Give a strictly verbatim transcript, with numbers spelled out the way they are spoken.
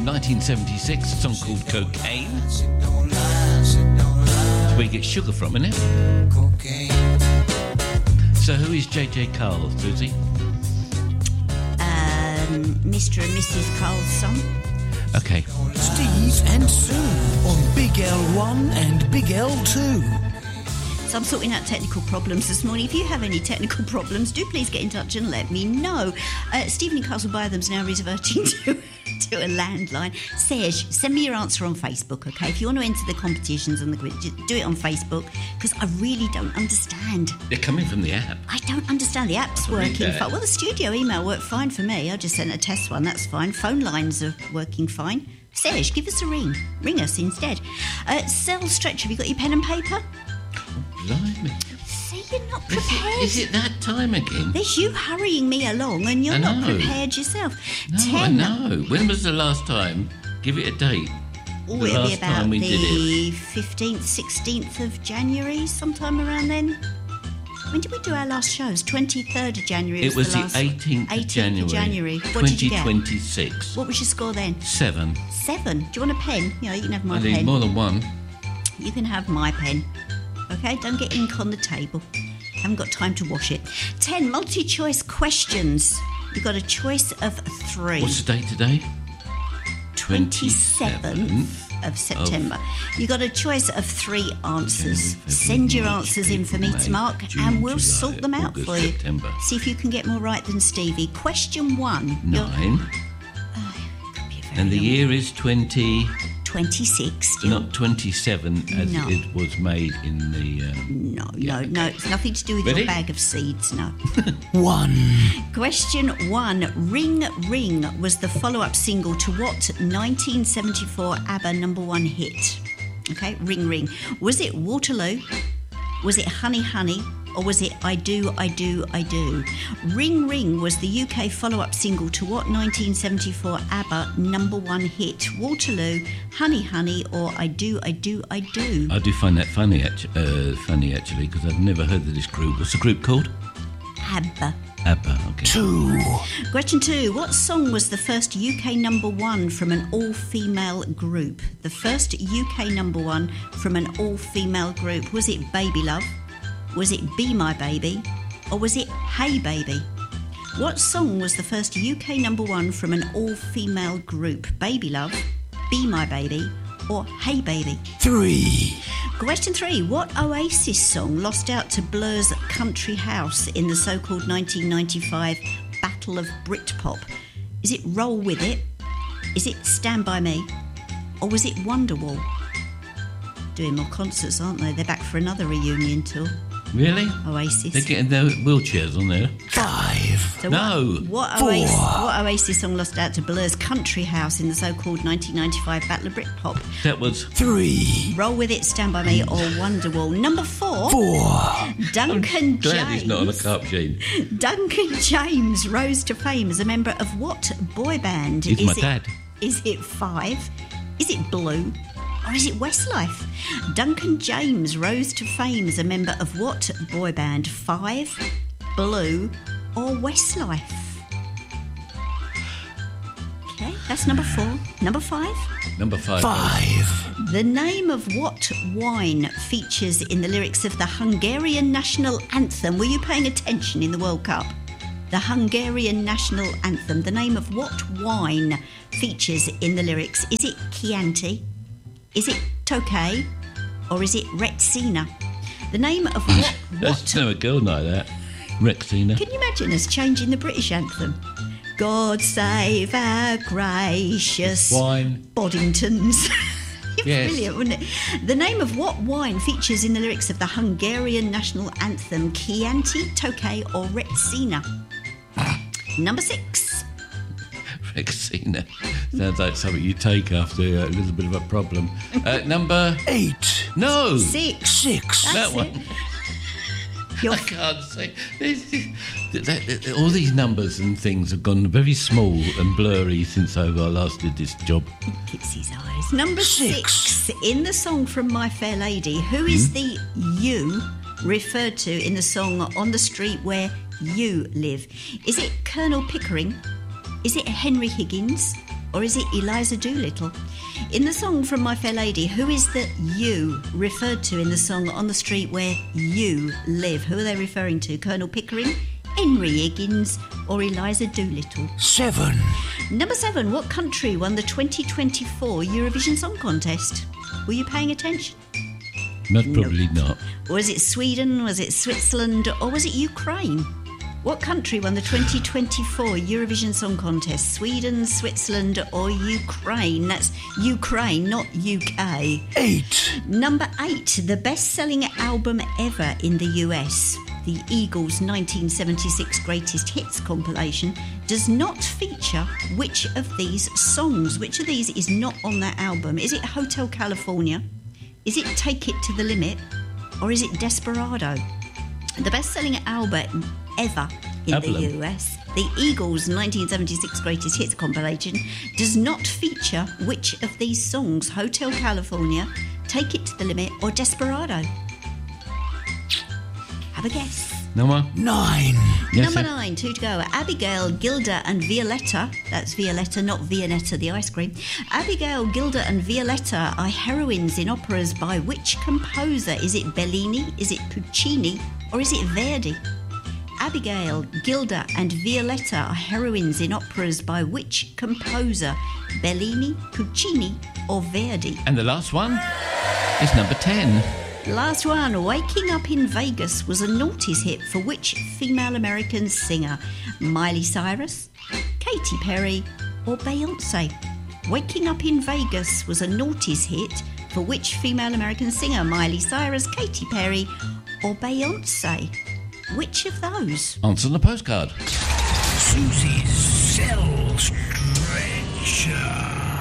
from nineteen seventy-six, a song called Cocaine. That's where you get sugar from, isn't it? Cocaine. So who is J J Cale, Susie? Um, Mister and Missus Cole's son. Okay. Steve and Sue on Big L one and Big L two. So I'm sorting out technical problems this morning. If you have any technical problems, do please get in touch and let me know. Uh, Stephen in Castle Bytham's now reverting to, to a landline. Serge, send me your answer on Facebook, OK? If you want to enter the competitions and the quiz, just do it on Facebook, because I really don't understand. They're coming from the app. I don't understand. The app's working fine. Well, the studio email worked fine for me. I just sent a test one. That's fine. Phone lines are working fine. Serge, give us a ring. Ring us instead. Uh, Cell Stretch, have you got your pen and paper? Blimey. See, you're not prepared. Is it, is it that time again? There's you hurrying me along and you're not prepared yourself. No, Ten. I know. When was the last time? Give it a date. Oh, the it'll last be about time we the did it. fifteenth, sixteenth of January, sometime around then. When did we do our last shows? twenty-third of January. It was the, last, the eighteenth of January. Of January. What did you get? twenty twenty-six. What was your score then? Seven. Seven. Do you want a pen? Yeah, you can have my I need pen. more than one. You can have my pen. OK, don't get ink on the table. Haven't got time to wash it. Ten multi-choice questions. You've got a choice of three. What's the date today? twenty-seventh of September. Of You've got a choice of three answers. Send your answers in for me to mark, June, and we'll July, sort them out August, for you. September. See if you can get more right than Stevie. Question one. Nine. Oh, it could be a very And the long year is twenty... twenty-six still. Not twenty-seven as No. it was made in the... Um, No, yeah, no, okay. no. It's nothing to do with Ready? your bag of seeds, no. One. Question one. Ring Ring was the follow-up single to what nineteen seventy-four ABBA number one hit? Okay, Ring Ring. Was it Waterloo? Was it Honey Honey? Or was it I Do, I Do, I Do? Ring Ring was the U K follow-up single to what nineteen seventy-four ABBA number one hit? Waterloo, Honey Honey, or I Do, I Do, I Do? I do find that funny, actu- uh, funny actually, because I've never heard of this group. What's the group called? ABBA. ABBA, okay. Two. Question two. What song was the first U K number one from an all-female group? The first U K number one from an all-female group. Was it Baby Love? Was it Be My Baby? Or was it Hey Baby? What song was the first U K number one from an all-female group? Baby Love, Be My Baby, or Hey Baby? Three. Question three. What Oasis song lost out to Blur's Country House in the so-called nineteen ninety-five Battle of Britpop? Is it Roll With It? Is it Stand By Me? Or was it Wonderwall? Doing more concerts, aren't they? They're back for another reunion tour. Really? Oasis. They're getting their wheelchairs on there. Five. So No. What, what, Four. Oasis, what Oasis song lost out to Blur's Country House in the so-called nineteen ninety-five Battle of Britpop? That was... Three. Roll With It, Stand By Me, or Wonderwall? Number four. Four. Duncan Glad James. he's not on a cup, Gene. Duncan James rose to fame as a member of what boy band? He's is my it, dad. Is it Five? Is it Blue? Or is it Westlife? Duncan James rose to fame as a member of what boy band? Five, Blue, or Westlife? Okay, that's number four. Number five. Number five. Five. The name of what wine features in the lyrics of the Hungarian national anthem? Were you paying attention in the World Cup? The Hungarian national anthem. The name of what wine features in the lyrics? Is it Chianti? Is it Tokay? Or is it Retsina? The name of what... That's what no a girl like that. Rexina. Can you imagine us changing the British anthem? God save our gracious... Wine. Boddingtons. Yes. Brilliant, wouldn't it? The name of what wine features in the lyrics of the Hungarian national anthem? Chianti, Tokay, or Retsina? Number six. Rexina. Sounds like something you take after a little bit of a problem. Uh, number... Eight. No. Six. Six. That's That one. it. You're I can't say. This- this- that- that- All these numbers and things have gone very small and blurry since I last did this job. Keeps his eyes. Number six. Six. In the song from My Fair Lady, who is Hmm? the you referred to in the song On the Street Where You Live? Is it Colonel Pickering? Is it Henry Higgins? or is it Eliza Doolittle? In the song From My Fair Lady, who is the you referred to in the song On the Street Where You Live? Who are they referring to? Colonel Pickering, Henry Higgins, or Eliza Doolittle? Seven. Number seven, what country won the twenty twenty-four Eurovision Song Contest? Were you paying attention? Most probably not. Was it Sweden, was it Switzerland, or was it Ukraine? What country won the twenty twenty-four Eurovision Song Contest? Sweden, Switzerland, or Ukraine? That's Ukraine, not U K. Eight. Number eight, the best-selling album ever in the U S, the Eagles' nineteen seventy-six Greatest Hits compilation, does not feature which of these songs? Which of these is not on that album? Is it Hotel California? Is it Take It to the Limit? Or is it Desperado? The best-selling album ever in Album. the U S, the Eagles' nineteen seventy-six Greatest Hits compilation, does not feature which of these songs? Hotel California, Take It to the Limit, or Desperado? Have a guess. Number? Nine. Yes, Number sir. nine, two to go. Abigail, Gilda and Violetta, that's Violetta, not Viennetta, the ice cream. Abigail, Gilda and Violetta are heroines in operas by which composer? Is it Bellini, is it Puccini, or is it Verdi? Abigail, Gilda and Violetta are heroines in operas by which composer? Bellini, Puccini, or Verdi? And the last one is number ten. Last one, Waking Up in Vegas was a noughties hit for which female American singer? Miley Cyrus, Katy Perry, or Beyonce? Waking Up in Vegas was a noughties hit for which female American singer? Miley Cyrus, Katy Perry, or Beyonce? Which of those? Answer on the postcard. Susie's Cell